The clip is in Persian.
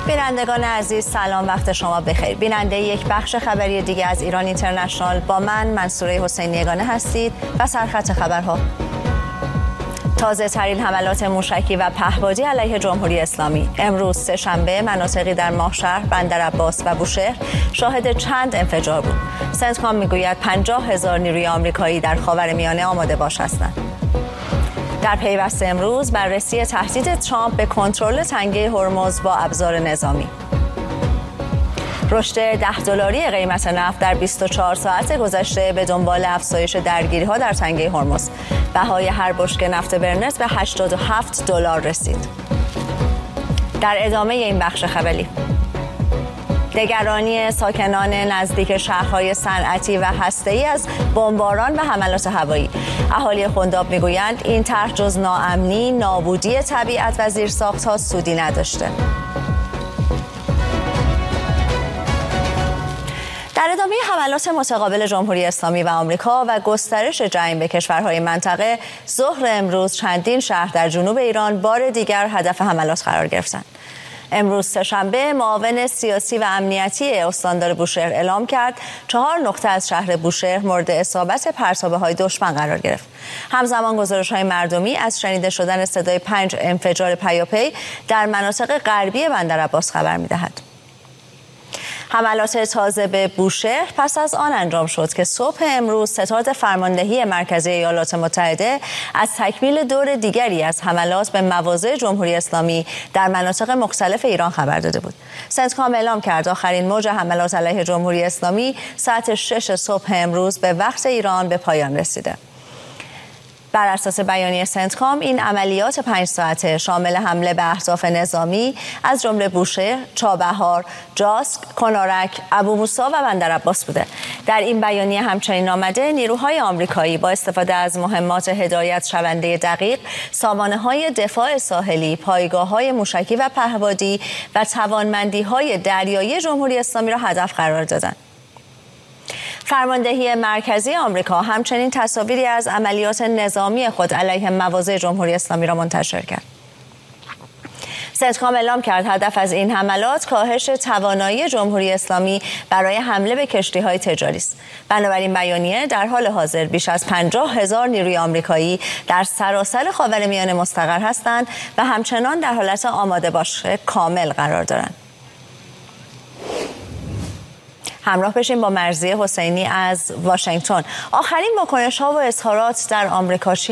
بینندگان عزیز سلام، وقت شما بخیر. بیننده یک بخش خبری دیگه از ایران اینترنشنال با من منصوره حسینی یگانه هستید و سرخط خبرها. تازه ترین حملات موشکی و پهپادی علیه جمهوری اسلامی. امروز سه‌شنبه مناطقی در ماهشهر، بندرعباس و بوشهر شاهد چند انفجار بود. سنتکام میگوید 50,000 نیروی آمریکایی در خاورمیانه آماده باش هستند. در پیوست امروز بررسی تهدید ترامپ به کنترل تنگه هرمز با ابزار نظامی. رشد $10 قیمت نفت در 24 ساعت گذشته به دنبال افزایش درگیری‌ها در تنگه هرمز. بهای هر بشکه نفت برنز به $87 رسید. در ادامه این بخش خبری، نگرانی ساکنان نزدیک شهرهای صنعتی و هسته‌ای از بمباران و حملات هوایی. اهالی خنداب میگویند این طرح جز ناامنی، نابودی طبیعت و زیرساخت‌ها سودی نداشته. در ادامه حملات متقابل جمهوری اسلامی و آمریکا و گسترش جنگ به کشورهای منطقه، ظهر امروز چندین شهر در جنوب ایران بار دیگر هدف حملات قرار گرفتند. امروز سه‌شنبه معاون سیاسی و امنیتی استاندار بوشهر اعلام کرد 4 نقطه از شهر بوشهر مورد اصابت پرتابه‌های دشمن قرار گرفت. همزمان گزارش‌های مردمی از شنیده شدن صدای 5 انفجار پیاپی در مناطق غربی بندرعباس خبر می‌دهد. حملات تازه به بوشهر پس از آن انجام شد که صبح امروز ستاد فرماندهی مرکزی ایالات متحده از تکمیل دور دیگری از حملات به مواضع جمهوری اسلامی در مناطق مختلف ایران خبر داده بود. سنتکام اعلام کرد آخرین موج حملات علیه جمهوری اسلامی ساعت 6 صبح امروز به وقت ایران به پایان رسیده. بر اساس بیانیه سنتکام این عملیات 5 ساعته شامل حمله به اهداف نظامی از جمله بوشهر، چابهار، جاسک، کنارک، ابوموسی و بندرعباس بوده. در این بیانیه همچنین آمده نیروهای آمریکایی با استفاده از مهمات هدایت شونده دقیق، سامانه‌های دفاع ساحلی، پایگاه‌های موشکی و پهپادی و توانمندی‌های دریایی جمهوری اسلامی را هدف قرار دادند. فرماندهی مرکزی آمریکا همچنین تصاویری از عملیات نظامی خود علیه مواضع جمهوری اسلامی را منتشر کرد. سنتکام اعلام کرد هدف از این حملات کاهش توانایی جمهوری اسلامی برای حمله به کشتی‌های تجاری است. بنابراین بیانیه در حال حاضر بیش از 50,000 نیروی آمریکایی در سراسر خاورمیانه مستقر هستند و همچنان در حالت آماده باش کامل قرار دارند. همراه بشیم با مرضیه حسینی از واشنگتن. آخرین واکنش‌ها و اظهارات در آمریکا